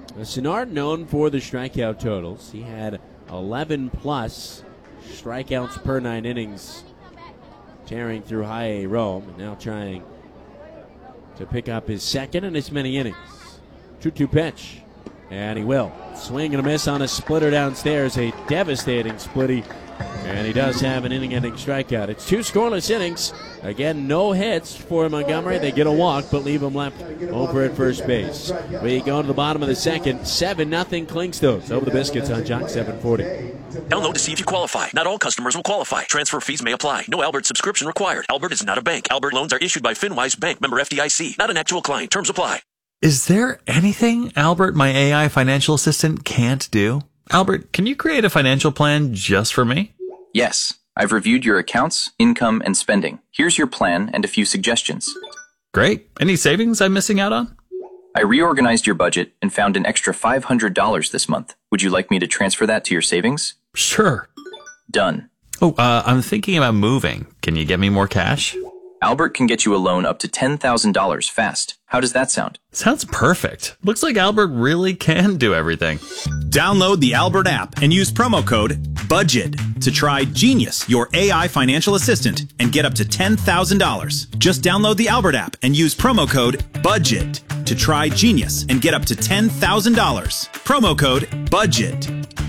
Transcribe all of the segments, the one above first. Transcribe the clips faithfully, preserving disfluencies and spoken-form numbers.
Synard known for the strikeout totals. He had eleven plus strikeouts per nine innings, tearing through high A Rome, and now trying to pick up his second in as many innings. two two pitch, and he will. Swing and a miss on a splitter downstairs, a devastating splitty, and he does have an inning-ending strikeout. It's two scoreless innings. Again, no hits for Montgomery. They get a walk, but leave him left over at first base. We go to the bottom of the second. seven nothing Clingstones over the Biscuits on Jock seven forty. Download to see if you qualify. Not all customers will qualify. Transfer fees may apply. No Albert subscription required. Albert is not a bank. Albert loans are issued by FinWise Bank, member F D I C. Not an actual client. Terms apply. Is there anything Albert, my A I financial assistant, can't do? Albert, can you create a financial plan just for me? Yes. I've reviewed your accounts, income, and spending. Here's your plan and a few suggestions. Great. Any savings I'm missing out on? I reorganized your budget and found an extra five hundred dollars this month. Would you like me to transfer that to your savings? Sure. Done. Oh, uh, I'm thinking about moving. Can you get me more cash? Albert can get you a loan up to ten thousand dollars fast. How does that sound? Sounds perfect. Looks like Albert really can do everything. Download the Albert app and use promo code BUDGET to try Genius, your A I financial assistant, and get up to ten thousand dollars. Just download the Albert app and use promo code BUDGET to try Genius and get up to ten thousand dollars. Promo code BUDGET.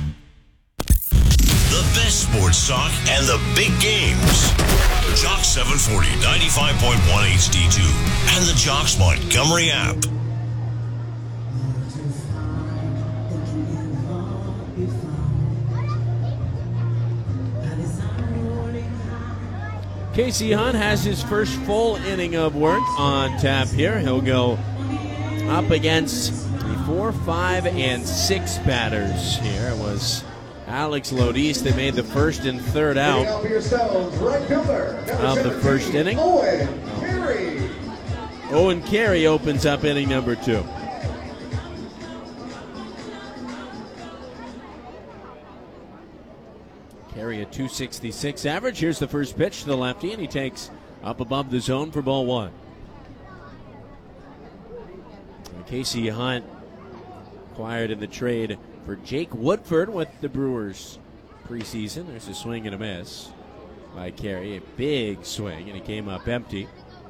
The best sports talk and the big games. Jock seven forty, ninety-five point one H D two, and the Jocks Montgomery app. Casey Hunt has his first full inning of work on tap here. He'll go up against the four, five, and six batters here. It was Alex Lodis that made the first and third out of the first inning. Owen Carey opens up inning number two. Carey a two sixty-six average. Here's the first pitch to the lefty, and he takes up above the zone for ball one. And Casey Hunt acquired in the trade for Jake Woodford with the Brewers preseason. There's a swing and a miss by Carey. A big swing, and he came up empty.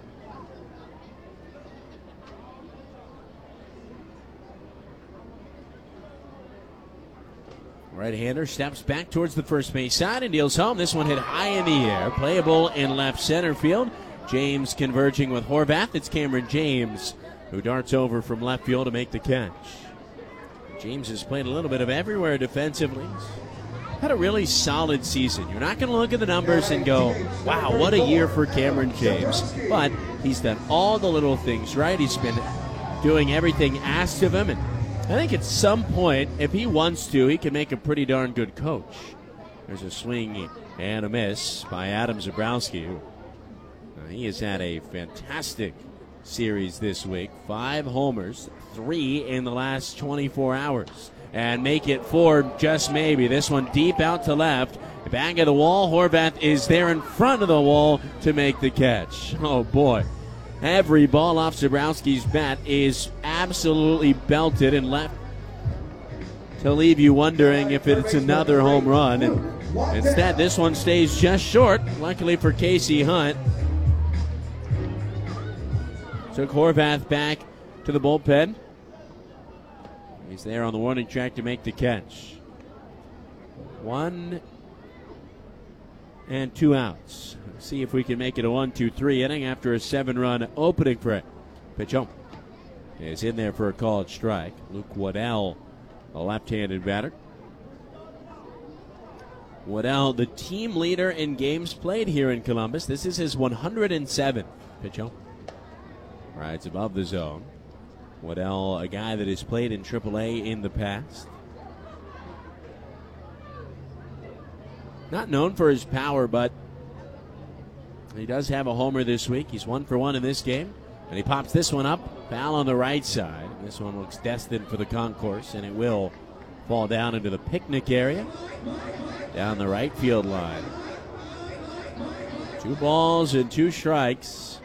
Right-hander steps back towards the first base side and deals home. This one hit high in the air. Playable in left center field. James converging with Horvath. It's Cameron James who darts over from left field to make the catch. James has played a little bit of everywhere defensively. He's had a really solid season. You're not going to look at the numbers and go, wow, what a year for Cameron James. But he's done all the little things right. He's been doing everything asked of him, and I think at some point, if he wants to, he can make a pretty darn good coach. There's a swing and a miss by Adam Zabrowski. Uh, he has had a fantastic series this week. Five homers, three in the last twenty-four hours. And make it four, just maybe. This one deep out to left. Back of the wall. Horvath is there in front of the wall to make the catch. Oh, boy. Every ball off Zabrowski's bat is absolutely belted and left to leave you wondering if it's another home run. And instead, this one stays just short, luckily for Casey Hunt. Took Horvath back to the bullpen. He's there on the warning track to make the catch. One and two outs. Let's see if we can make it a one two three inning after a seven-run opening frame. Pitch home is in there for a called strike. Luke Waddell, a left-handed batter. Waddell, the team leader in games played here in Columbus. This is his one hundred seventh. Pitch home. Rides above the zone. Waddell, a guy that has played in triple A in the past. Not known for his power, but he does have a homer this week. He's one for one in this game. And he pops this one up, foul on the right side. This one looks destined for the concourse, and it will fall down into the picnic area, down the right field line. Two balls and two strikes.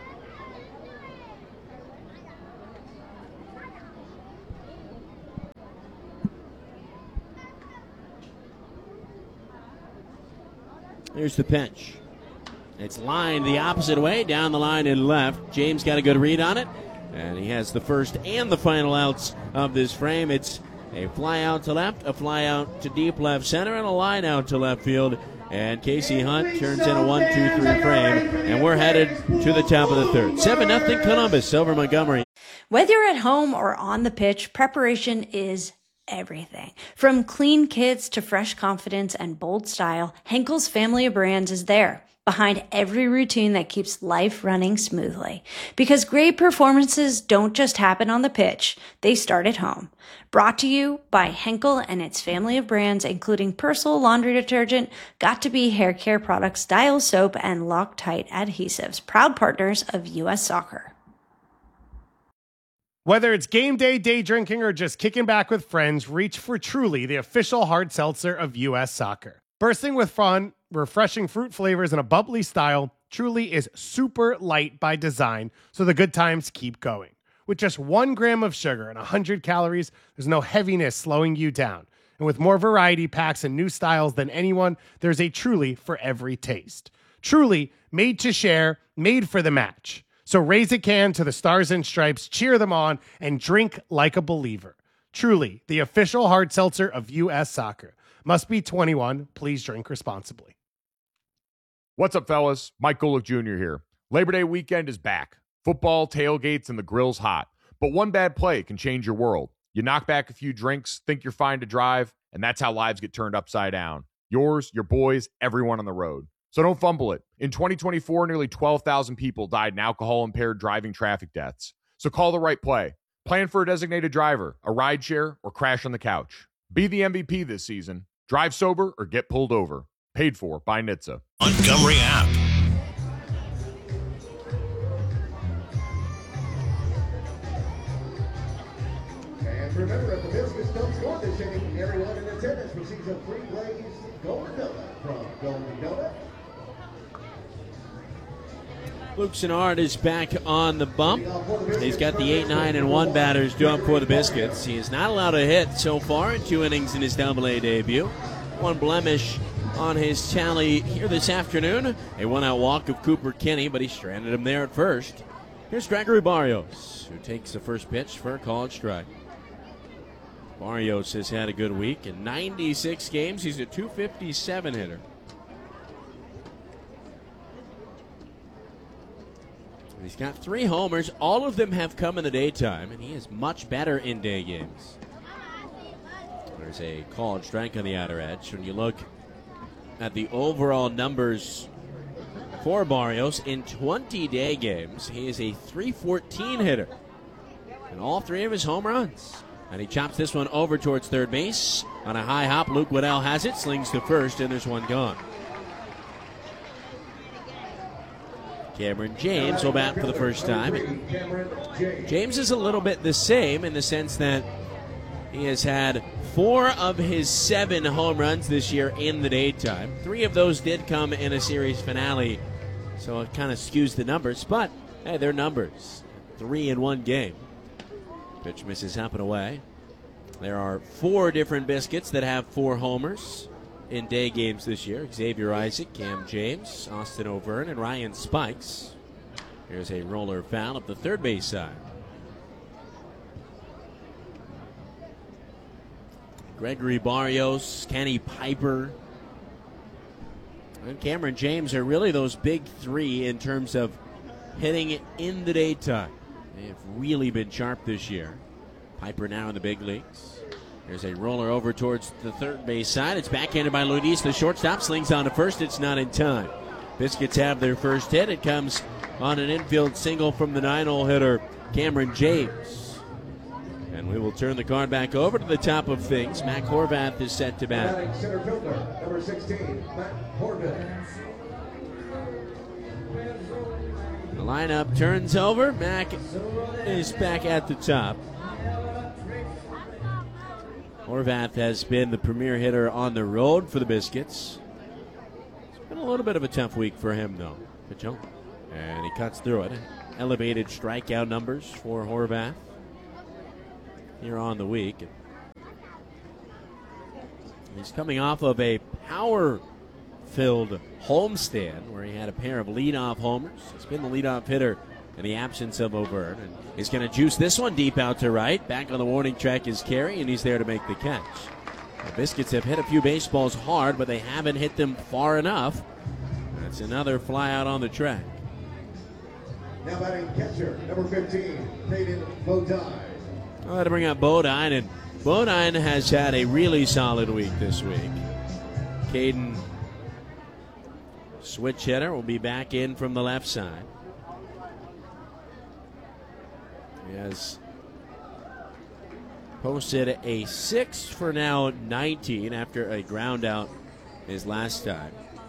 Here's the pitch. It's lined the opposite way, down the line and left. James got a good read on it, and he has the first and the final outs of this frame. It's a fly out to left, a fly out to deep left center, and a line out to left field. And Casey Hunt turns in a one two three frame, and we're headed to the top of the third. seven nothing Columbus over Montgomery. Whether you're at home or on the pitch, preparation is everything. From clean kits to fresh confidence and bold style, Henkel's family of brands is there, behind every routine that keeps life running smoothly. Because great performances don't just happen on the pitch, they start at home. Brought to you by Henkel and its family of brands, including Persil laundry detergent, Got2b hair care products, Dial soap, and Loctite adhesives, proud partners of U S Soccer. Whether it's game day, day drinking, or just kicking back with friends, reach for Truly, the official hard seltzer of U S Soccer. Bursting with fun, refreshing fruit flavors, and a bubbly style, Truly is super light by design, so the good times keep going. With just one gram of sugar and one hundred calories, there's no heaviness slowing you down. And with more variety packs and new styles than anyone, there's a Truly for every taste. Truly, made to share, made for the match. So raise a can to the Stars and Stripes, cheer them on, and drink like a believer. Truly, the official hard seltzer of U S Soccer. Must be twenty-one. Please drink responsibly. What's up, fellas? Mike Golick Junior here. Labor Day weekend is back. Football, tailgates, and the grill's hot. But one bad play can change your world. You knock back a few drinks, think you're fine to drive, and that's how lives get turned upside down. Yours, your boys, everyone on the road. So don't fumble it. In twenty twenty-four, nearly twelve thousand people died in alcohol-impaired driving traffic deaths. So call the right play. Plan for a designated driver, a rideshare, or crash on the couch. Be the M V P this season. Drive sober or get pulled over. Paid for by N H T S A. Montgomery app. And remember, if the Biscuits don't score this inning, everyone in attendance receives a free Blaze Golden Donut from Golden Donut. Luke Sennard is back on the bump. He's got the eight nine and one batters due up for the Biscuits. He is not allowed to hit so far in two innings in his double A debut. One blemish on his tally here this afternoon. A one-out walk of Cooper Kinney, but he stranded him there at first. Here's Gregory Barrios, who takes the first pitch for a called strike. Barrios has had a good week. In ninety-six games, he's a two fifty-seven hitter. He's got three homers. All of them have come in the daytime, and he is much better in day games. There's a called strike on the outer edge. When you look at the overall numbers for Barrios in twenty day games, he is a three fourteen hitter. And all three of his home runs. And he chops this one over towards third base. On a high hop, Luke Waddell has it, slings to first, and there's one gone. Cameron James will bat for the first time. James is a little bit the same in the sense that he has had four of his seven home runs this year in the daytime. Three of those did come in a series finale, so it kind of skews the numbers. But, hey, they're numbers. Three in one game. Pitch misses up and away. There are four different Biscuits that have four homers in day games this year. Xavier Isaac, Cam James, Austin O'Verne, and Ryan Spikes. Here's a roller foul up the third base side. Gregory Barrios, Kenny Piper, and Cameron James are really those big three in terms of hitting in the daytime. They have really been sharp this year. Piper now in the big leagues. There's a roller over towards the third base side. It's backhanded by Luis. The shortstop slings on to first. It's not in time. Biscuits have their first hit. It comes on an infield single from the nine-hole hitter, Cameron James. And we will turn the card back over to the top of things. Mac Horvath is set to bat. Center fielder, number sixteen, Mac Horvath. The lineup turns over. Mac is back at the top. Horvath has been the premier hitter on the road for the Biscuits. It's been a little bit of a tough week for him, though. Good jump. And he cuts through it. Elevated strikeout numbers for Horvath here on the week. He's coming off of a power filled homestand where he had a pair of leadoff homers. He's been the leadoff hitter in the absence of O'Byrne. And he's going to juice this one deep out to right. Back on the warning track is Carey, and he's there to make the catch. The Biscuits have hit a few baseballs hard, but they haven't hit them far enough. That's another fly out on the track. Now batting catcher, number fifteen, Caden Bodine. I'll let to bring out Bodine, and Bodine has had a really solid week this week. Caden, switch hitter, will be back in from the left side. He has posted a six for now nineteen after a ground out his last time.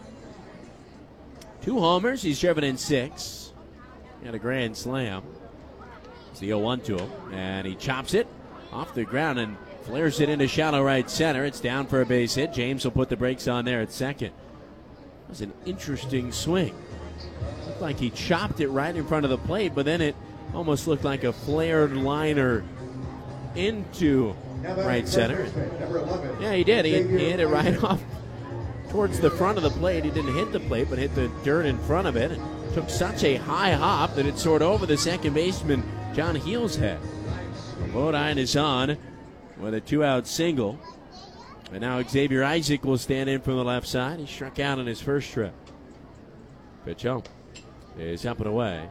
Two homers, he's driven in six. He had a grand slam. It's the oh one to him, and he chops it off the ground and flares it into shallow right center. It's down for a base hit. James will put the brakes on there at second. That was an interesting swing. Looked like he chopped it right in front of the plate, but then it almost looked like a flared liner into right center. Yeah, he did. He, he hit it right off towards the front of the plate. He didn't hit the plate, but hit the dirt in front of it. And took such a high hop that it soared over the second baseman, John Heel's head. Bodine is on with a two-out single. And now Xavier Isaac will stand in from the left side. He struck out on his first trip. Pitch home is up and away.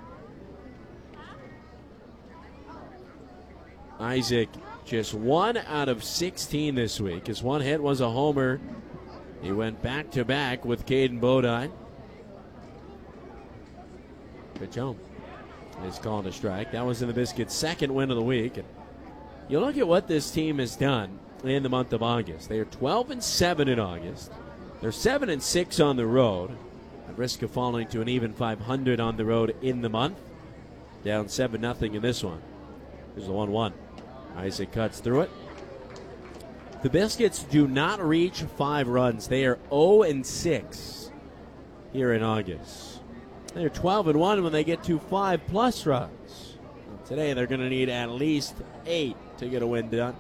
Isaac just one out of sixteen this week. His one hit was a homer. He went back-to-back with Caden Bodine. Pitch home is called a strike. That was in the Biscuits' second win of the week. And you look at what this team has done in the month of August. They are twelve and seven in August. They're seven and six on the road, at risk of falling to an even five hundred on the road in the month. Down seven nothing in this one. Here's the one one. Isaac cuts through it. The Biscuits do not reach five runs. They are oh and six here in August. They're twelve and one when they get to five plus runs. Today they're going to need at least eight to get a win done.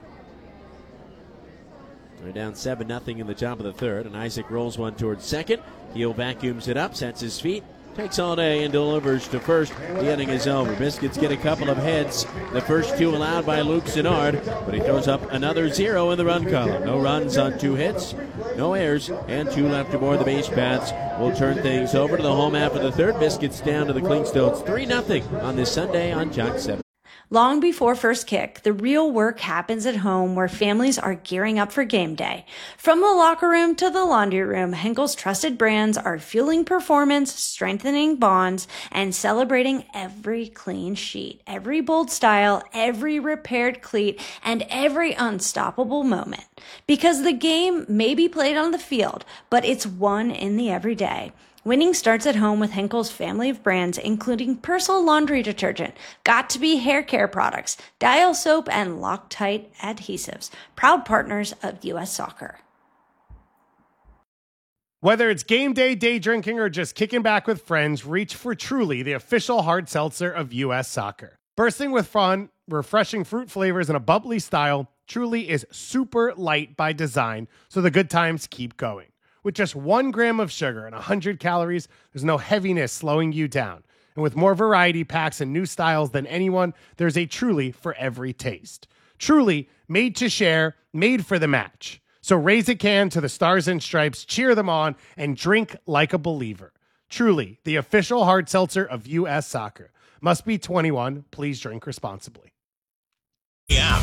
They're down seven nothing in the top of the third, and Isaac rolls one towards second. Heel vacuums it up, sets his feet, takes all day and delivers to first. The inning is over. Biscuits get a couple of hits. The first two allowed by Luke Sinnard, but he throws up another zero in the run column. No runs on two hits, no errors, and two left aboard the base paths. We'll turn things over to the home half of the third. Biscuits down to the Clingstones three nothing on this Sunday on Jock seven. Long before first kick, the real work happens at home where families are gearing up for game day. From the locker room to the laundry room, Henkel's trusted brands are fueling performance, strengthening bonds, and celebrating every clean sheet, every bold style, every repaired cleat, and every unstoppable moment. Because the game may be played on the field, but it's won in the everyday. Winning starts at home with Henkel's family of brands, including Persil laundry detergent, Got2b hair care products, Dial soap, and Loctite adhesives. Proud partners of U S Soccer. Whether it's game day, day drinking, or just kicking back with friends, reach for Truly, the official hard seltzer of U S Soccer. Bursting with fun, refreshing fruit flavors, and a bubbly style, Truly is super light by design, so the good times keep going. With just one gram of sugar and one hundred calories, there's no heaviness slowing you down. And with more variety packs and new styles than anyone, there's a Truly for every taste. Truly, made to share, made for the match. So raise a can to the Stars and Stripes, cheer them on, and drink like a believer. Truly, the official hard seltzer of U S Soccer. Must be twenty-one. Please drink responsibly. Yeah.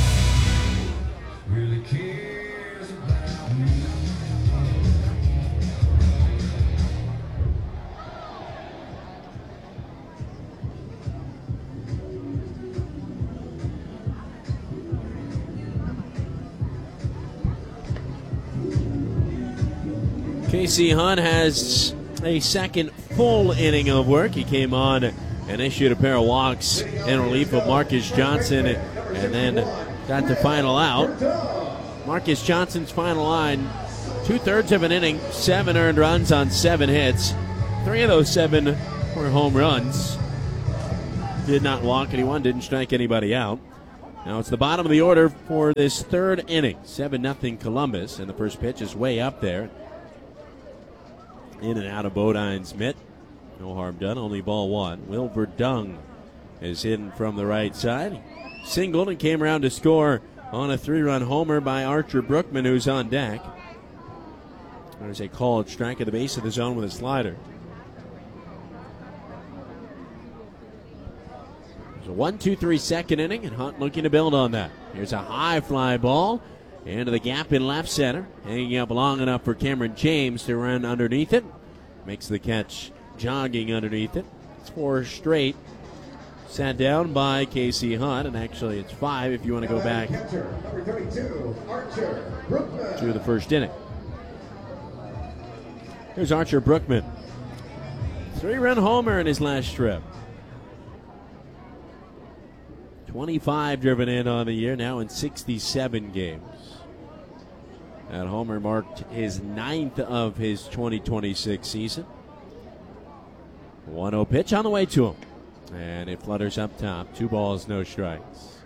Casey Hunt has a second full inning of work. He came on and issued a pair of walks in relief of Marcus Johnson and then got the final out. Marcus Johnson's final line, two-thirds of an inning, seven earned runs on seven hits. Three of those seven were home runs. Did not walk anyone, didn't strike anybody out. Now it's the bottom of the order for this third inning. seven nothing Columbus, and the first pitch is way up there. in and out of Bodine's mitt. No harm done, only ball one. Wilbur Dung is hidden from the right side. Singled and came around to score on a three-run homer by Archer Brookman, who's on deck. There's a called strike at the base of the zone with a slider. It's a one two three second inning, and Hunt looking to build on that. Here's a high fly ball into the gap in left center. Hanging up long enough for Cameron James to run underneath it. Makes the catch jogging underneath it. It's four straight. Sat down by Casey Hunt, and actually it's five if you want to go back to the first inning. Here's Archer Brookman. Three-run homer in his last trip. twenty-five driven in on the year, now in sixty-seven games. That homer marked his ninth of his twenty twenty-six season. one oh pitch on the way to him. And it flutters up top. Two balls, no strikes.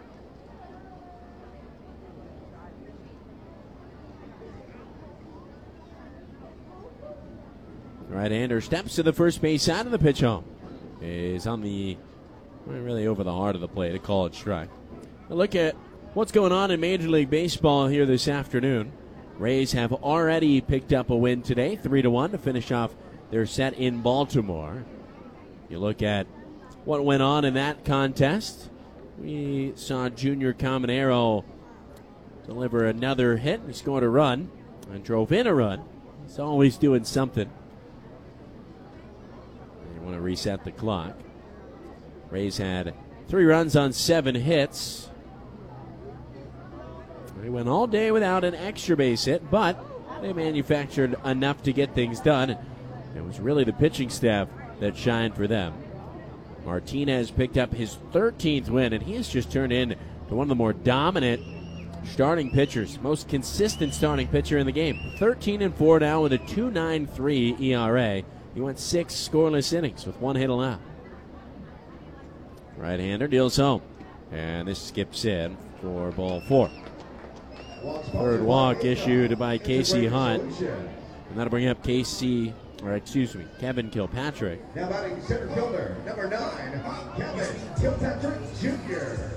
Right-hander steps to the first base side of the pitch home. Is on the, well, really over the heart of the plate. A called strike. A look at what's going on in Major League Baseball here this afternoon. Rays have already picked up a win today, three to one, to finish off their set in Baltimore. You look at what went on in that contest. We saw Junior Caminero deliver another hit. He scored a run and drove in a run. He's always doing something. You want to reset the clock. Rays had three runs on seven hits. They went all day without an extra base hit, but they manufactured enough to get things done. It was really the pitching staff that shined for them. Martinez picked up his thirteenth win, and he has just turned into one of the more dominant starting pitchers, most consistent starting pitcher in the game. thirteen and four now with a two point nine three E R A. He went six scoreless innings with one hit allowed. Right-hander deals home, and this skips in for ball four. Third walk issued by Casey Hunt, and that'll bring up Casey, or excuse me, Kevin Kilpatrick. Now batting center fielder, number nine, Kevin Kilpatrick Junior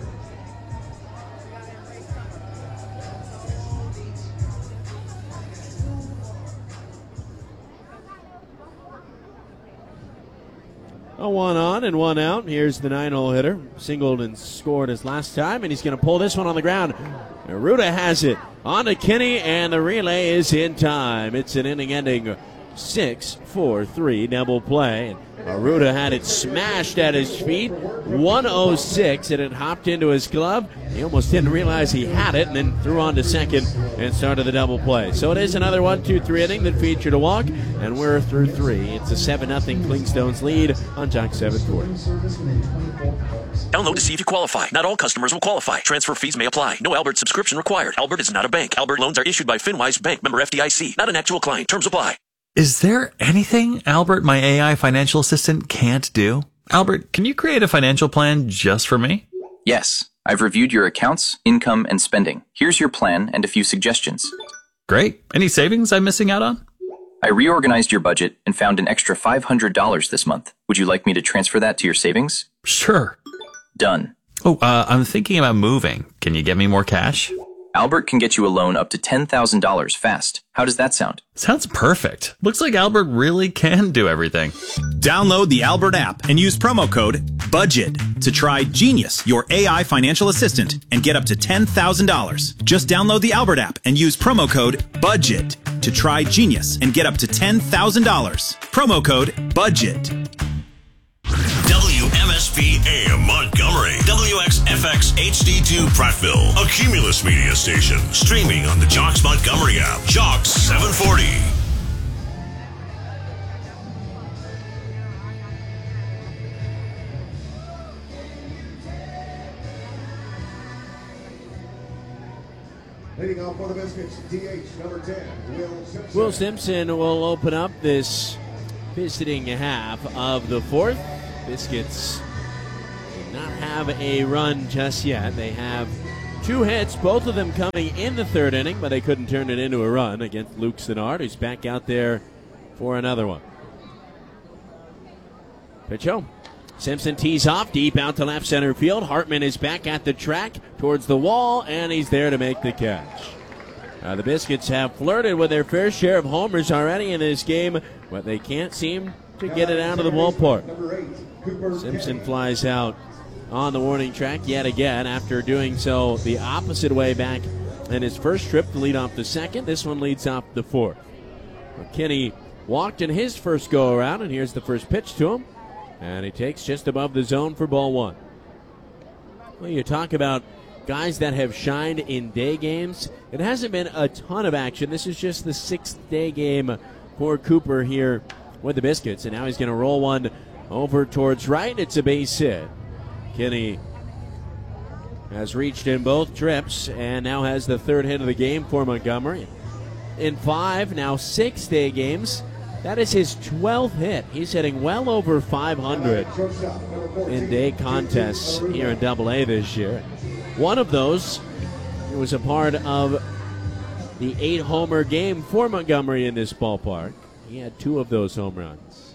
A one on and one out. Here's the nine-hole hitter. Singled and scored his last time, and he's going to pull this one on the ground. Arruda has it on to Kinney, and the relay is in time. It's an inning-ending six four three double play. Arruda had it smashed at his feet. one oh six, and it hopped into his glove. He almost didn't realize he had it, and then threw on to second and started the double play. So it is another one two three inning that featured a walk, and we're through three. It's a seven nothing Clingstones lead on Jock seven forty. Download to see if you qualify. Not all customers will qualify. Transfer fees may apply. No Albert subscription required. Albert is not a bank. Albert loans are issued by FinWise Bank, member F D I C. Not an actual client. Terms apply. Is there anything Albert, my A I financial assistant, can't do? Albert, can you create a financial plan just for me? Yes, I've reviewed your accounts, income, and spending. Here's your plan and a few suggestions. Great. Any savings I'm missing out on? I reorganized your budget and found an extra five hundred dollars this month. Would you like me to transfer that to your savings? Sure. Done. Oh, uh, I'm thinking about moving. Can you get me more cash? Albert can get you a loan up to ten thousand dollars fast. How does that sound? Sounds perfect. Looks like Albert really can do everything. Download the Albert app and use promo code BUDGET to try Genius, your A I financial assistant, and get up to ten thousand dollars. Just download the Albert app and use promo code BUDGET to try Genius and get up to ten thousand dollars. Promo code BUDGET. W M S P A M Montgomery, W X F X H D two Prattville, a Cumulus media station, streaming on the Jocks Montgomery app. Jocks seven forty. Leading off for the Biscuits, D H number ten, Will Simpson. Will Simpson will open up this visiting half of the fourth. Biscuits do not have a run just yet. They have two hits, both of them coming in the third inning, but they couldn't turn it into a run against Luke Sinnard, who's back out there for another one. Pitch home. Simpson tees off deep out to left center field. Hartman is back at the track towards the wall, and he's there to make the catch. Uh, the Biscuits have flirted with their fair share of homers already in this game, but they can't seem to get it out of the ballpark. Simpson flies out on the warning track yet again after doing so the opposite way back in his first trip to lead off the second. This one leads off the fourth. McKinney walked in his first go-around, and here's the first pitch to him. And he takes just above the zone for ball one. Well, you talk about guys that have shined in day games. It hasn't been a ton of action. This is just the sixth day game for Cooper here with the Biscuits. And now he's going to roll one over towards right. It's a base hit. Kinney has reached in both trips and now has the third hit of the game for Montgomery. In five, now six day games, that is his twelfth hit. He's hitting well over five hundred in day contests here in Double A this year. One of those was a part of the eight-homer game for Montgomery in this ballpark. He had two of those home runs.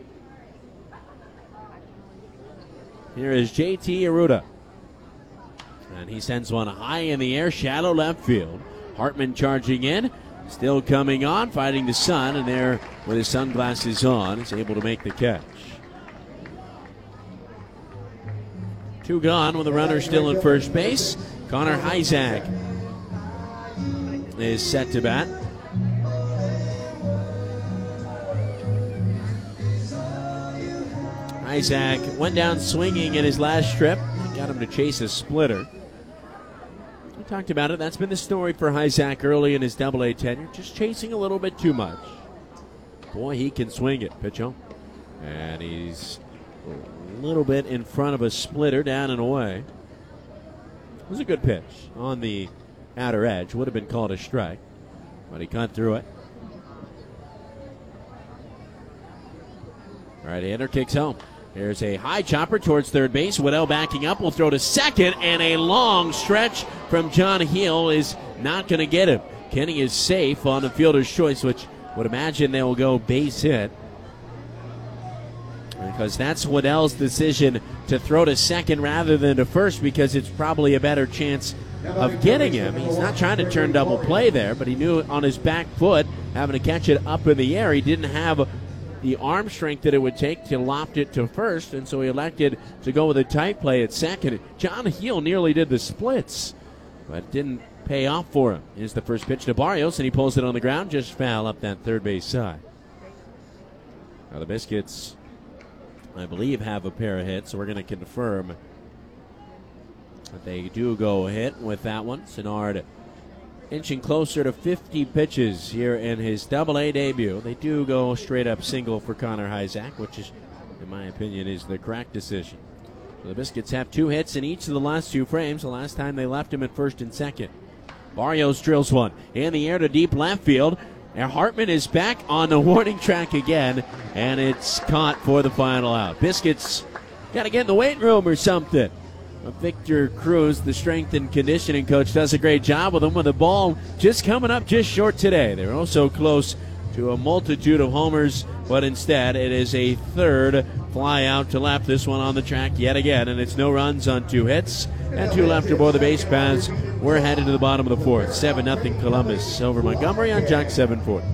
Here is J T Arruda. And he sends one high in the air, shallow left field. Hartman charging in. Still coming on, fighting the sun, and there with his sunglasses on, is able to make the catch. Two gone with the runner still in first base. Connor Hyzak is set to bat. Hyzak went down swinging in his last trip. Got him to chase a splitter. We talked about it. That's been the story for Hyzak early in his Double A tenure. Just chasing a little bit too much. Boy, he can swing it. Pitch home. And he's a little bit in front of a splitter, down and away. It was a good pitch on the outer edge. Would have been called a strike, but he cut through it. Right-hander kicks home. There's a high chopper towards third base. Waddell backing up, will throw to second, and a long stretch from John Heel is not going to get him. Kenny is safe on the fielder's choice, which would imagine they will go base hit, because that's Waddell's decision to throw to second rather than to first, because it's probably a better chance of getting him. He's not trying to turn double play there, but he knew on his back foot, having to catch it up in the air, he didn't have the arm strength that it would take to loft it to first, and so he elected to go with a tight play at second. John Heel nearly did the splits, but it didn't pay off for him. Here's the first pitch to Barrios, and he pulls it on the ground, just foul up that third base side. Now the Biscuits, I believe, have a pair of hits, so we're going to confirm that they do go hit with that one. Sinnard inching closer to fifty pitches here in his Double A debut. They do go straight up single for Connor Hyzak, which is, in my opinion, is the correct decision. So the Biscuits have two hits in each of the last two frames, the last time they left him at first and second. Barrios drills one in the air to deep left field. And Hartman is back on the warning track again, and it's caught for the final out. Biscuits got to get in the weight room or something. Victor Cruz, the strength and conditioning coach, does a great job with them, with the ball just coming up just short today. They're also close to a multitude of homers, but instead it is a third fly out to left. This one on the track yet again, and it's no runs on two hits and two left aboard the base paths. We're headed to the bottom of the fourth. seven nothing Columbus over Montgomery on Jock seven forty.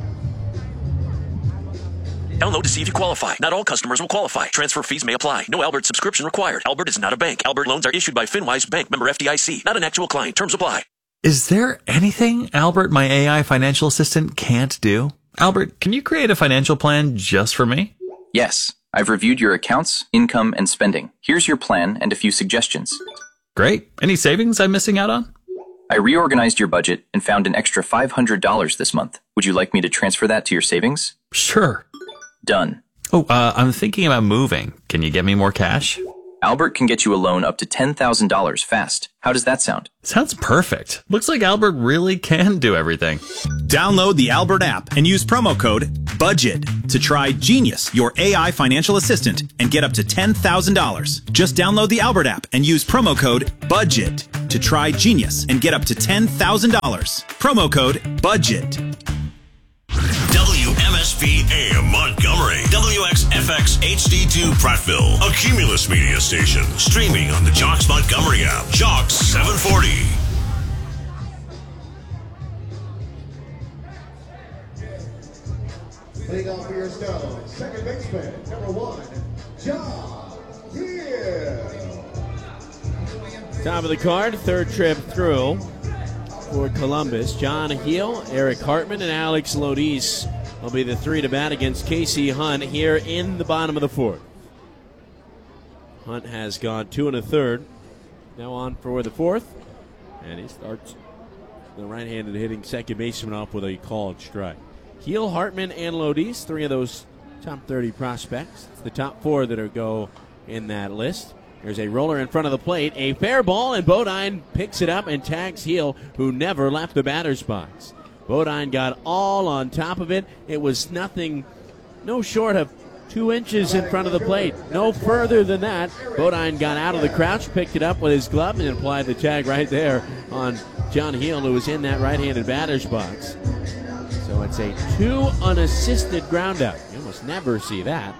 Download to see if you qualify. Not all customers will qualify. Transfer fees may apply. No Albert subscription required. Albert is not a bank. Albert loans are issued by FinWise Bank, member F D I C. Not an actual client. Terms apply. Is there anything Albert, my A I financial assistant, can't do? Albert, can you create a financial plan just for me? Yes. I've reviewed your accounts, income, and spending. Here's your plan and a few suggestions. Great. Any savings I'm missing out on? I reorganized your budget and found an extra five hundred dollars this month. Would you like me to transfer that to your savings? Sure. Done. Oh, uh, I'm thinking about moving. Can you get me more cash? Albert can get you a loan up to ten thousand dollars fast. How does that sound? Sounds perfect. Looks like Albert really can do everything. Download the Albert app and use promo code BUDGET to try Genius, your A I financial assistant, and get up to ten thousand dollars. Just download the Albert app and use promo code BUDGET to try Genius and get up to ten thousand dollars. Promo code BUDGET. W M S P A M Montgomery, W X F X H D two Prattville, a Cumulus media station, streaming on the Jocks Montgomery app. Jocks seven forty. Leading off for your stone, second baseman, number one, John Hill. Top of the card, third trip through for Columbus. John Hill, Eric Hartman, and Alex Lodis will be the three to bat against Casey Hunt here in the bottom of the fourth. Hunt has gone two and a third. Now on for the fourth. And he starts the right-handed hitting second baseman off with a called strike. Hill, Hartman, and Lodis, three of those top thirty prospects. It's the top four that are go in that list. There's a roller in front of the plate, a fair ball, and Bodine picks it up and tags Hill, who never left the batter's box. Bodine got all on top of it. It was nothing, no short of two inches in front of the plate. No further than that. Bodine got out of the crouch, picked it up with his glove, and applied the tag right there on John Hill, who was in that right-handed batter's box. So it's a two unassisted ground out. You almost never see that.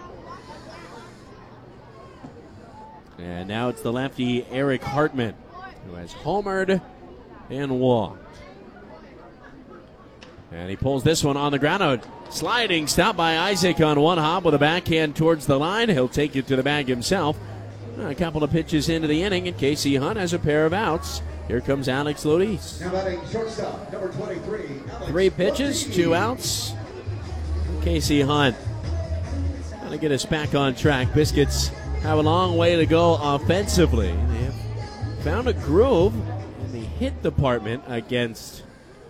And now it's the lefty Eric Hartman, who has homered and walked. And he pulls this one on the ground. A sliding stop by Isaac on one hop with a backhand towards the line. He'll take it to the bag himself. A couple of pitches into the inning, and Casey Hunt has a pair of outs. Here comes Alex Lodis. Now batting shortstop, number twenty-three. Alex Three pitches, Lodis. two outs. Casey Hunt trying to get us back on track. Biscuits have a long way to go offensively. They have found a groove in the hit department against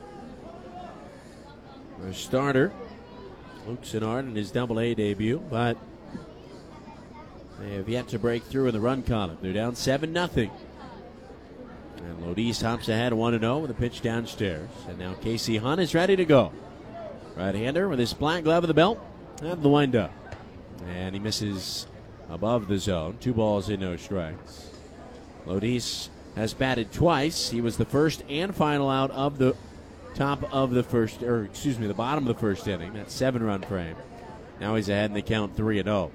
their starter, Luke Sinnard, in his double A debut, but they have yet to break through in the run column. They're down seven nothing. And Lodis hops ahead one and oh with a pitch downstairs. And now Casey Hunt is ready to go. Right-hander with his black glove of the belt and the windup. And he misses above the zone. Two balls in, no strikes. Lodis has batted twice. He was the first and final out of the top of the first, or excuse me, the bottom of the first inning. That seven-run frame. Now he's ahead in the count three and oh.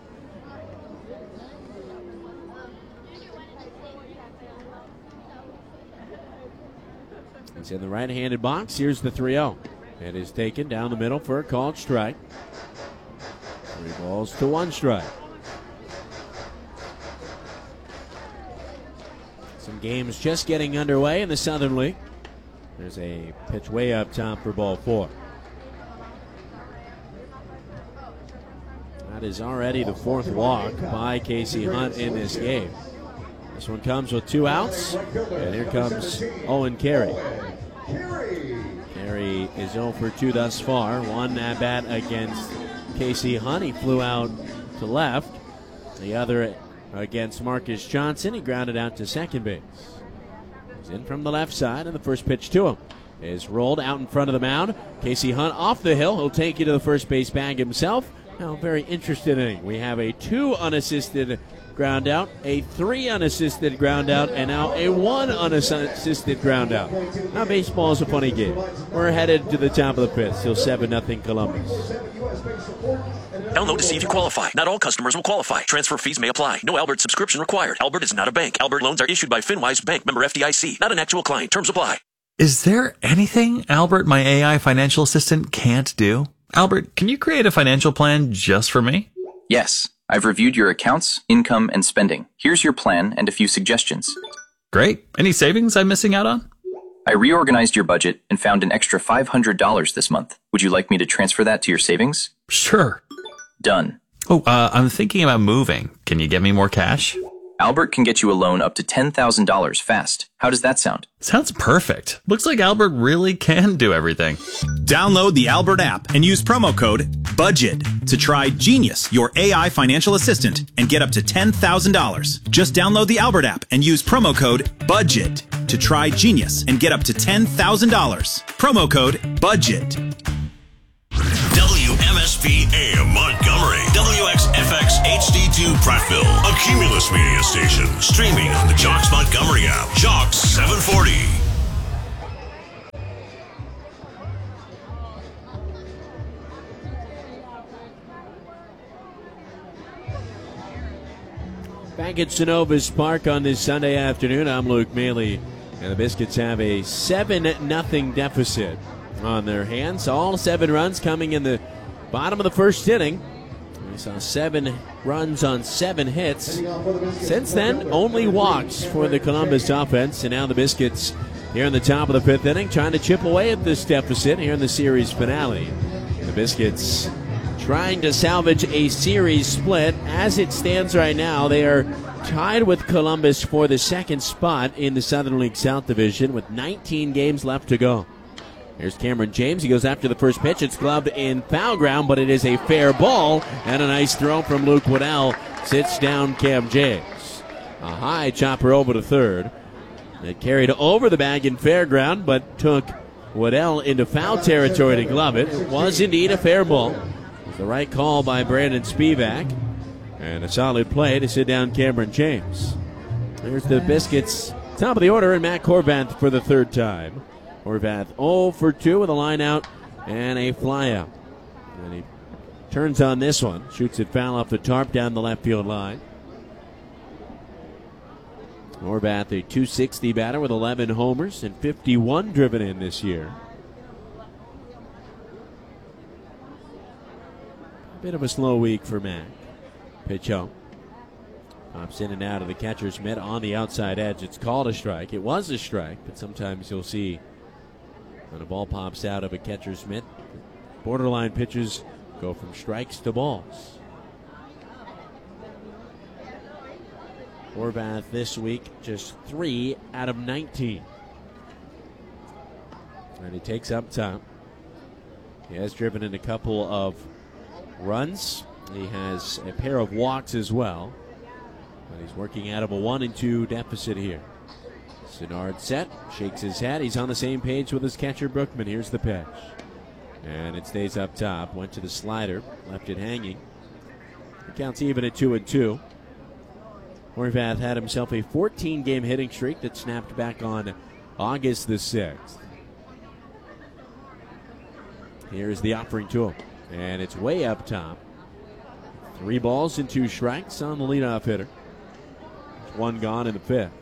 He's in the right-handed box. Here's the three oh. It is taken down the middle for a called strike. Three balls to one strike. Some games just getting underway in the Southern League. There's a pitch way up top for ball four. That is already the fourth walk by Casey Hunt in this game. This one comes with two outs, and here comes Owen Carey. Carey is oh for two thus far. One at bat against Casey Hunt. He flew out to left. The other against Marcus Johnson. He grounded out to second base. He's in from the left side, and the first pitch to him is rolled out in front of the mound. Casey Hunt off the hill. He'll take you to the first base bag himself. Now, very interesting inning. We have a two unassisted ground out, a three unassisted ground out, and now a one unassisted ground out. Now, baseball is a funny game. We're headed to the top of the fifth, still seven nothing Columbus. Download to see if you qualify. Not all customers will qualify. Transfer fees may apply. No Albert subscription required. Albert is not a bank. Albert loans are issued by FinWise Bank, member F D I C. Not an actual client. Terms apply. Is there anything Albert, my A I financial assistant, can't do? Albert, can you create a financial plan just for me? Yes, I've reviewed your accounts, income, and spending. Here's your plan and a few suggestions. Great. Any savings I'm missing out on? I reorganized your budget and found an extra five hundred dollars this month. Would you like me to transfer that to your savings? Sure. Done. Oh, uh, I'm thinking about moving. Can you get me more cash? Albert can get you a loan up to ten thousand dollars fast. How does that sound? Sounds perfect. Looks like Albert really can do everything. Download the Albert app and use promo code BUDGET to try Genius, your A I financial assistant, and get up to ten thousand dollars. Just download the Albert app and use promo code BUDGET to try Genius and get up to ten thousand dollars. Promo code BUDGET. W M S P A M Montgomery, W X F X H D two Prattville, a Cumulus media station, streaming on the Jocks Montgomery app. Jocks seven forty. Back at Synovus Park on this Sunday afternoon, I'm Luke Maley, and the Biscuits have a seven nothing deficit on their hands. All seven runs coming in the bottom of the first inning. We saw seven runs on seven hits. Since then, only walks for the Columbus offense, and now the Biscuits here in the top of the fifth inning trying to chip away at this deficit here in the series finale. The Biscuits trying to salvage a series split. As it stands right now, they are tied with Columbus for the second spot in the Southern League South Division with nineteen games left to go. Here's Cameron James. He goes after the first pitch. It's gloved in foul ground, but it is a fair ball, and a nice throw from Luke Waddell sits down Cam James. A high chopper over to third. It carried over the bag in fair ground, but took Waddell into foul territory to glove it. It was indeed a fair ball. The right call by Brandon Spivak, and a solid play to sit down Cameron James. There's the Biscuits, top of the order, and Matt Horvath for the third time. Horvath oh for two with a line out and a fly out. And he turns on this one, shoots it foul off the tarp down the left field line. Horvath, a two sixty batter with eleven homers and fifty-one driven in this year. Bit of a slow week for Mac. Pitch home. Pops in and out of the catcher's mitt on the outside edge. It's called a strike. It was a strike, but sometimes you'll see when a ball pops out of a catcher's mitt, borderline pitches go from strikes to balls. Horvath this week just three out of nineteen. And he takes up top. He has driven in a couple of runs. He has a pair of walks as well. But he's working out of a one and two deficit here. Sinnard set, shakes his head. He's on the same page with his catcher Brookman. Here's the pitch. And it stays up top. Went to the slider, left it hanging. It counts even at two and two. Horvath had himself a fourteen game hitting streak that snapped back on August the sixth. Here's the offering to him. And it's way up top. Three balls and two strikes on the leadoff hitter. There's one gone in the fifth.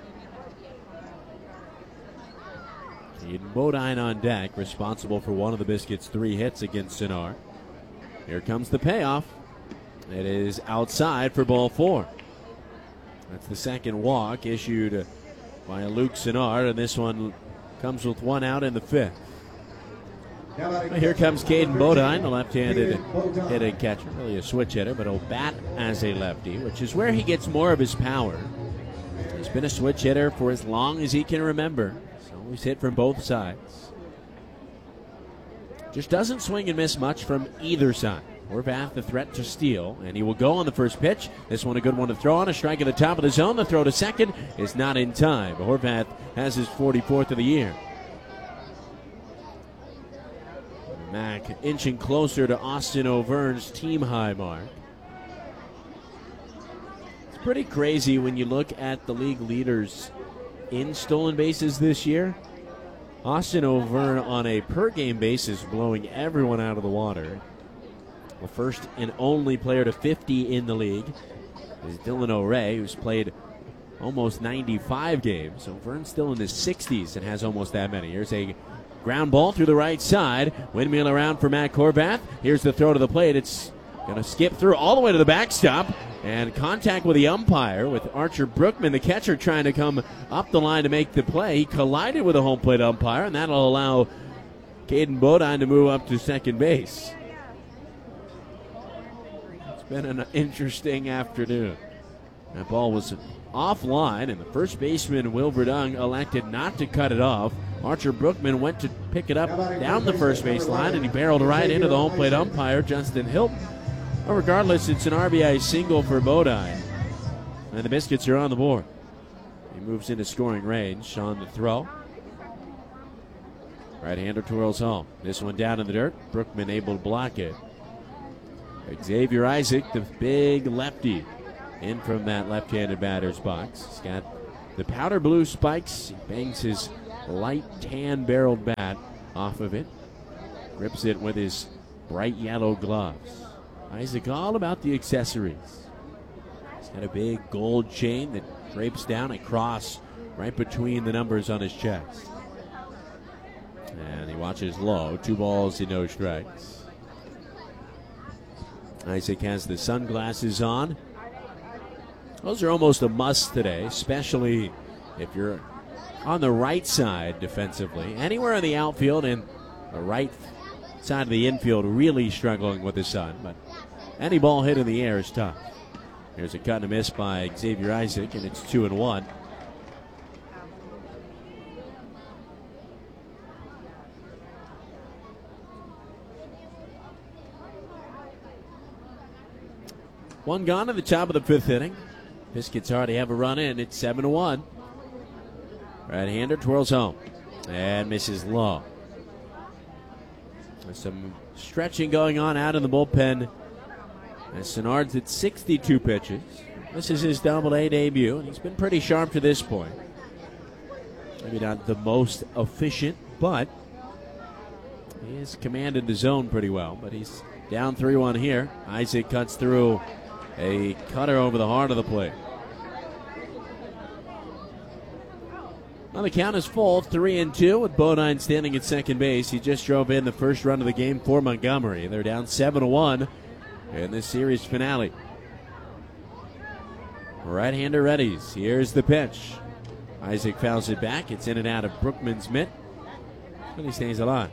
Caden Bodine on deck, responsible for one of the Biscuits' three hits against Sinnard. Here comes the payoff. It is outside for ball four. That's the second walk issued by Luke Sinnard, and this one comes with one out in the fifth. Here comes Caden Bodine, the left-handed hitting catcher. Really a switch hitter, but he'll bat as a lefty, which is where he gets more of his power. He's been a switch hitter for as long as he can remember. He's always hit from both sides. Just doesn't swing and miss much from either side. Horvath the threat to steal, and he will go on the first pitch. This one a good one to throw on. A strike at the top of the zone. The throw to second is not in time. Horvath has his forty-fourth of the year. Mac inching closer to Austin O'Verne's team high mark. It's pretty crazy when you look at the league leaders in stolen bases this year. Austin O'Verne on a per game basis blowing everyone out of the water. The first and only player to fifty in the league is Dylan O'Ray, who's played almost ninety-five games. O'Verne's still in the sixties and has almost that many. Here's a ground ball through the right side. Windmill around for Matt Horvath. Here's the throw to the plate. It's going to skip through all the way to the backstop. And contact with the umpire, with Archer Brookman, the catcher, trying to come up the line to make the play. He collided with a home plate umpire, and that'll allow Caden Bodine to move up to second base. It's been an interesting afternoon. That ball was offline, and the first baseman, Will Verdung, elected not to cut it off. Archer Brookman went to pick it up down the first base line, and he barreled right into the home plate umpire, Justin Hilton. But regardless, it's an R B I single for Bodine, and the Biscuits are on the board. He moves into scoring range on the throw. Right-hander twirls home. This one down in the dirt. Brookman able to block it. Xavier Isaac, the big lefty, in from that left-handed batter's box. He's got the powder blue spikes. He bangs his light tan barreled bat off of it. Grips it with his bright yellow gloves. Isaac all about the accessories. He's got a big gold chain that drapes down a cross right between the numbers on his chest. And he watches low. Two balls and no strikes. Isaac has the sunglasses on. Those are almost a must today, especially if you're on the right side defensively. Anywhere in the outfield and the right side of the infield really struggling with the sun. But any ball hit in the air is tough. Here's a cut and a miss by Xavier Isaac, and it's two and one. One gone at the top of the fifth inning. Biscuits already have a run in. It's seven to one. Right-hander twirls home and misses low. There's some stretching going on out in the bullpen. As Synard's at sixty-two pitches. This is his double-A debut, and he's been pretty sharp to this point. Maybe not the most efficient, but he has commanded the zone pretty well. But he's down three one here. Isaac cuts through a cutter over the heart of the plate. Well, the count is full, three and two, with Bodine standing at second base. He just drove in the first run of the game for Montgomery. They're down seven to one in this series finale. Right-hander readies. Here's the pitch. Isaac fouls it back. It's in and out of Brookman's mitt, and he stays alive.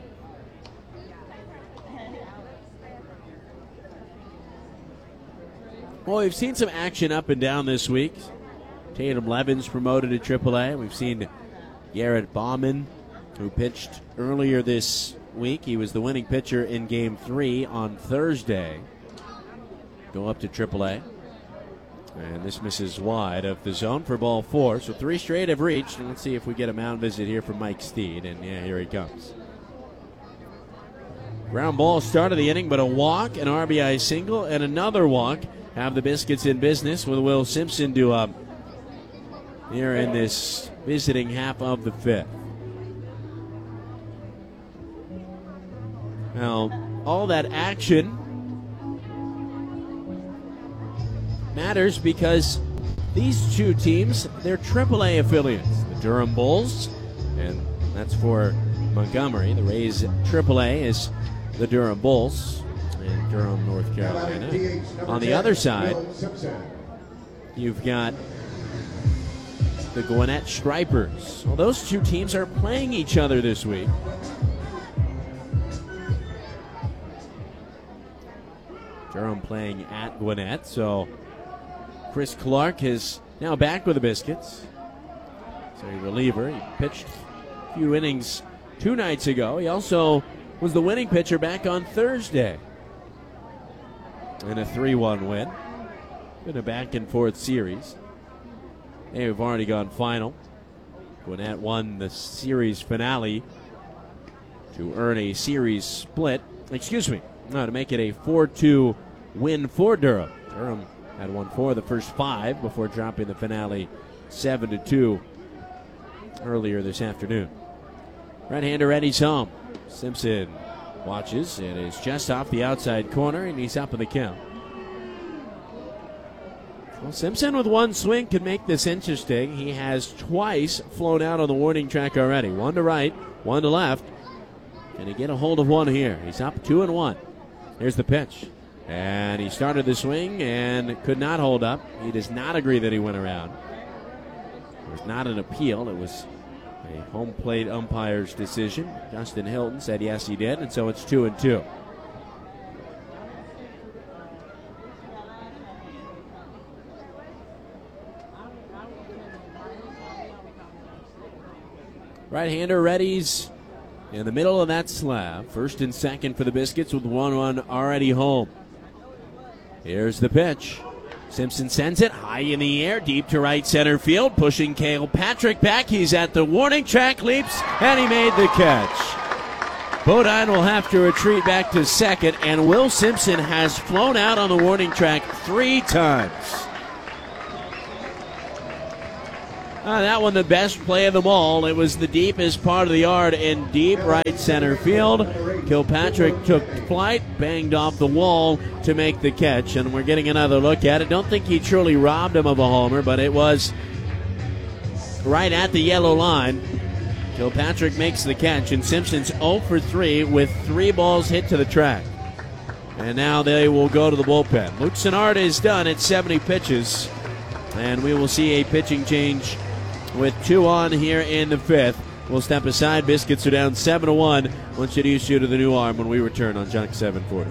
Well, we've seen some action up and down this week. Tatum Levin's promoted to triple A. We've seen Garrett Bauman, who pitched earlier this week. He was the winning pitcher in Game three on Thursday. Go up to triple A. And this misses wide of the zone for ball four. So three straight have reached. And let's see if we get a mound visit here from Mike Steed. And yeah, here he comes. Ground ball start of the inning, but a walk, an R B I single, and another walk have the Biscuits in business with Will Simpson due up here in this visiting half of the fifth. Now, all that action matters because these two teams, they're triple A affiliates. The Durham Bulls, and that's for Montgomery. The Rays triple A is the Durham Bulls in Durham, North Carolina. On the other side, you've got the Gwinnett Stripers. Well, those two teams are playing each other this week. Durham playing at Gwinnett, so Chris Clark is now back with the Biscuits. So a reliever. He pitched a few innings two nights ago. He also was the winning pitcher back on Thursday in a three one win. Been a back-and-forth series. They've already gone final. Gwinnett won the series finale to earn a series split. Excuse me. No, to make it a four two win for Durham. Durham had won four of the first five before dropping the finale seven to two earlier this afternoon. Right-hander Eddie's home. Simpson watches and is just off the outside corner, and he's up in the count. Well, Simpson with one swing could make this interesting. He has twice flown out on the warning track already. One to right, one to left. Can he get a hold of one here? He's up two and one. Here's the pitch. And he started the swing and could not hold up. He does not agree that he went around. It was not an appeal. It was a home plate umpire's decision. Justin Hilton said yes, he did, and so it's two and two. Right-hander readies in the middle of that slab. First and second for the Biscuits with one run already home. Here's the pitch. Simpson sends it high in the air, deep to right center field, pushing Cale Patrick back. He's at the warning track, leaps, and he made the catch. Bodine will have to retreat back to second, and Will Simpson has flown out on the warning track three times. Uh, that one, the best play of them all. It was the deepest part of the yard in deep right center field. Kilpatrick took flight, banged off the wall to make the catch, and we're getting another look at it. Don't think he truly robbed him of a homer, but it was right at the yellow line. Kilpatrick makes the catch, and Simpson's oh for three with three balls hit to the track. And now they will go to the bullpen. Luke Sinnard is done at seventy pitches, and we will see a pitching change with two on here in the fifth. We'll step aside. Biscuits are down seven to one. We'll introduce you to the new arm when we return on Junk seven forty.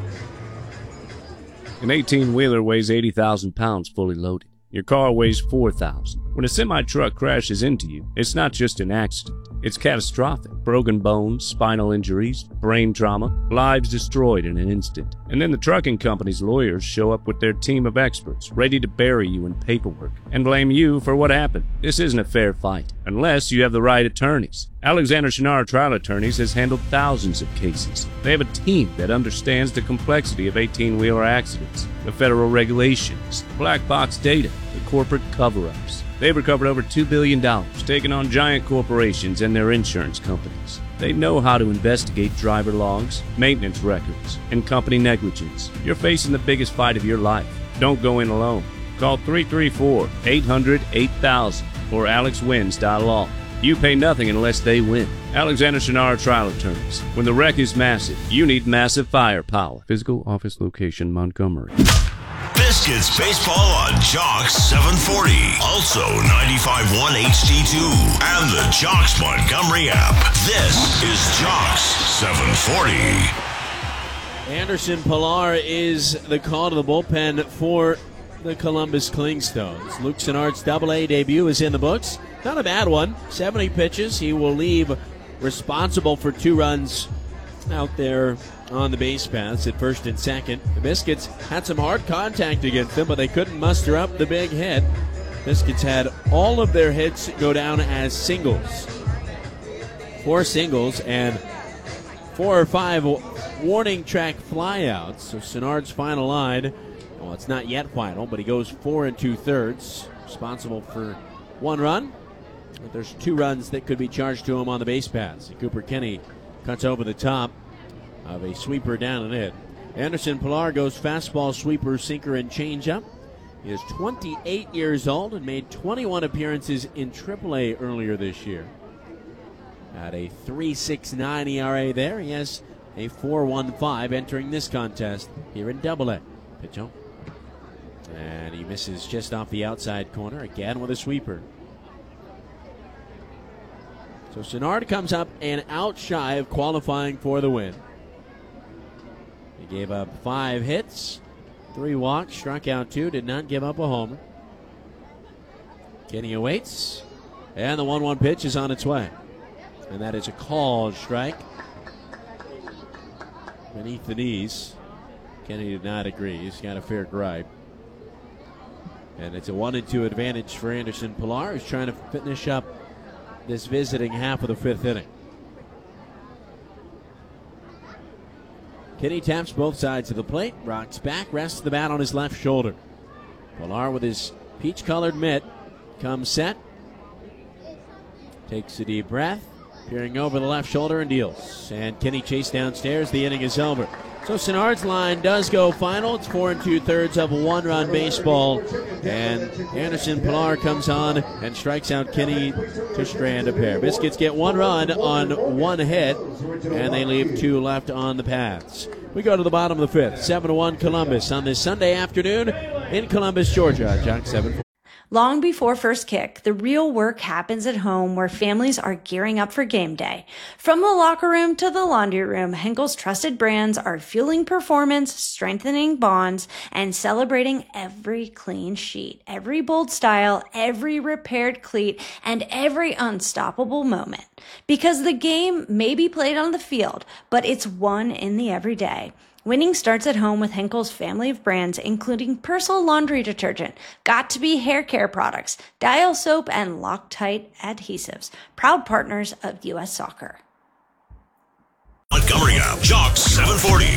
An eighteen-wheeler weighs eighty thousand pounds fully loaded. Your car weighs four thousand. When a semi-truck crashes into you, it's not just an accident. It's catastrophic. Broken bones, spinal injuries, brain trauma, lives destroyed in an instant. And then the trucking company's lawyers show up with their team of experts, ready to bury you in paperwork and blame you for what happened. This isn't a fair fight, unless you have the right attorneys. Alexander Shinara Trial Attorneys has handled thousands of cases. They have a team that understands the complexity of eighteen-wheeler accidents, the federal regulations, black box data, the corporate cover-ups. They've recovered over two billion dollars, taking on giant corporations and their insurance companies. They know how to investigate driver logs, maintenance records, and company negligence. You're facing the biggest fight of your life. Don't go in alone. Call three three four, eight hundred, eight thousand or alex wins dot law. You pay nothing unless they win. Alexander Shinara Trial Attorneys. When the wreck is massive, you need massive firepower. Physical office location, Montgomery. Biscuits Baseball on Jocks seven forty. Also ninety-five point one H D two. And the Jocks Montgomery app. This is Jocks seven forty. Anderson Pilar is the call to the bullpen for the Columbus Clingstones. Luke Sinnard's double A debut is in the books. Not a bad one. seventy pitches. He will leave responsible for two runs out there on the base paths at first and second. The Biscuits had some hard contact against them, but they couldn't muster up the big hit. Biscuits had all of their hits go down as singles. Four singles and four or five warning track flyouts. So Sinnard's final line, well, it's not yet final, but he goes four and two thirds, responsible for one run. But there's two runs that could be charged to him on the base paths. Cooper Kinney cuts over the top of a sweeper down and in. Anderson Pilar goes fastball, sweeper, sinker, and changeup. He is twenty-eight years old and made twenty-one appearances in triple A earlier this year. At a three point six nine E R A there, he has a four point one five entering this contest here in double A. Pitch home. And he misses just off the outside corner, again with a sweeper. So Sinnard comes up and out shy of qualifying for the win. He gave up five hits, three walks, struck out two, did not give up a homer. Kenny awaits, and the one one pitch is on its way. And that is a called strike beneath the knees. Kenny did not agree. He's got a fair gripe. And it's a one and two advantage for Anderson Pilar, who's trying to finish up this visiting half of the fifth inning. Kenny taps both sides of the plate, rocks back, rests the bat on his left shoulder. Pilar with his peach-colored mitt comes set, takes a deep breath, peering over the left shoulder and deals. And Kenny chased downstairs. The inning is over. So Sinnard's line does go final. It's four and two thirds of a one-run baseball, and Anderson Pilar comes on and strikes out Kenny to strand a pair. Biscuits get one run on one hit, and they leave two left on the paths. We go to the bottom of the fifth. Seven to one Columbus on this Sunday afternoon in Columbus, Georgia. John seven. Long before first kick, the real work happens at home where families are gearing up for game day. From the locker room to the laundry room, Henkel's trusted brands are fueling performance, strengthening bonds, and celebrating every clean sheet, every bold style, every repaired cleat, and every unstoppable moment. Because the game may be played on the field, but it's won in the everyday. Winning starts at home with Henkel's family of brands, including Persil laundry detergent, Got2b hair care products, Dial soap, and Loctite adhesives. Proud partners of U S Soccer. Montgomery app, Jocks seven forty.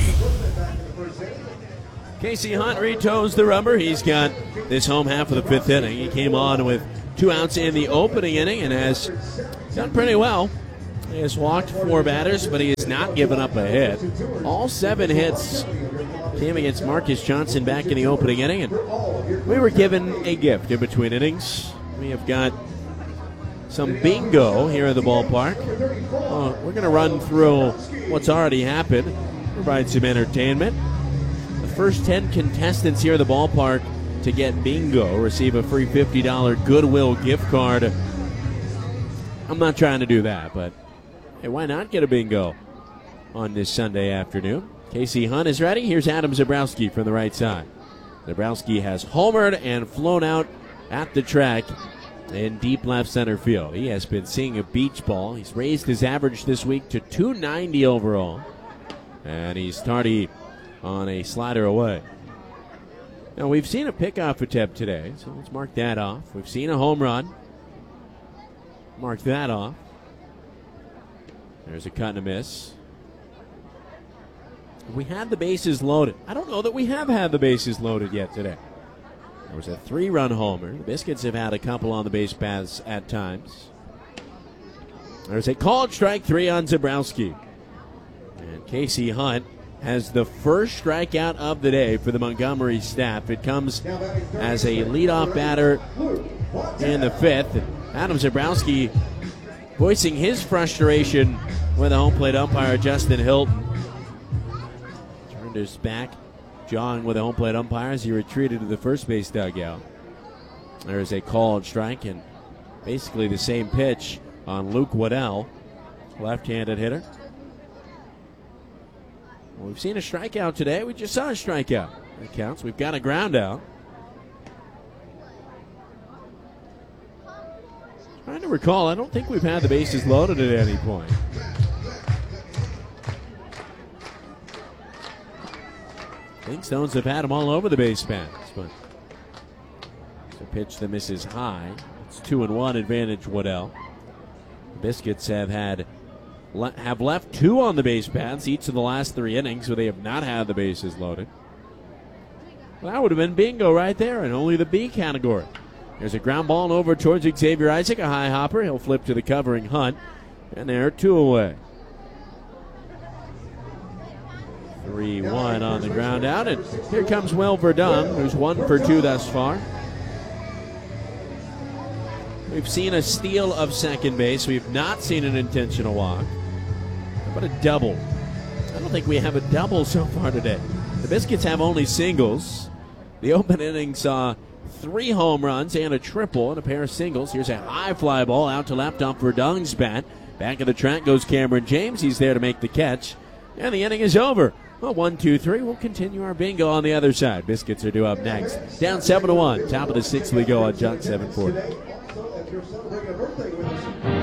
Casey Hunt retoes the rubber. He's got this home half of the fifth inning. He came on with two outs in the opening inning and has done pretty well. He has walked four batters, but he has not given up a hit. All seven hits came against Marcus Johnson back in the opening inning, and we were given a gift in between innings. We have got some bingo here at the ballpark. Uh, we're going to run through what's already happened, provide some entertainment. The first ten contestants here at the ballpark to get bingo receive a free fifty dollars Goodwill gift card. I'm not trying to do that, but hey, why not get a bingo on this Sunday afternoon? Casey Hunt is ready. Here's Adam Zabrowski from the right side. Zabrowski has homered and flown out at the track in deep left center field. He has been seeing a beach ball. He's raised his average this week to two ninety overall, and he's tardy on a slider away. Now, we've seen a pickoff attempt today, so let's mark that off. We've seen a home run. Mark that off. There's a cut and a miss. We had the bases loaded. I don't know that we have had the bases loaded yet today. There was a three-run homer. The Biscuits have had a couple on the base paths at times. There's a called strike three on Zabrowski. And Casey Hunt has the first strikeout of the day for the Montgomery staff. It comes as a leadoff batter in the fifth. Adam Zabrowski voicing his frustration with the home plate umpire, Justin Hilton. Turned his back, jawing with the home plate umpire as he retreated to the first base dugout. There's a called strike and basically the same pitch on Luke Waddell, left-handed hitter. Well, we've seen a strikeout today. We just saw a strikeout. That counts. We've got a ground out. Trying to recall, I don't think we've had the bases loaded at any point. I think Stones have had them all over the base paths, but it's a pitch that misses high. It's two and one advantage Waddell. The Biscuits have had le- have left two on the base paths each of the last three innings, so they have not had the bases loaded. Well, that would have been bingo right there, and only the B category. There's a ground ball over towards Xavier Isaac, a high hopper. He'll flip to the covering Hunt, and they're two away. three one on the ground out, and here comes Will Verdun, who's one for two thus far. We've seen a steal of second base. We've not seen an intentional walk. How about a double? I don't think we have a double so far today. The Biscuits have only singles. The open inning saw three home runs and a triple and a pair of singles. Here's a high fly ball out to left off Verdun's bat. Back of the track goes Cameron James. He's there to make the catch. And the inning is over. Well, one, two, three. We'll continue our bingo on the other side. Biscuits are due up next. Down seven to one. Top of the sixth we go on Jock seven forty.